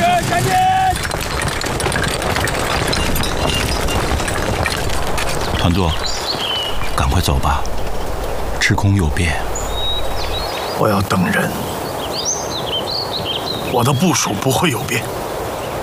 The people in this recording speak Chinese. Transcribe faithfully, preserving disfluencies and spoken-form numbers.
赶紧！ 团座，赶快走吧，赤空有变。 我要等人，我的部署不会有变。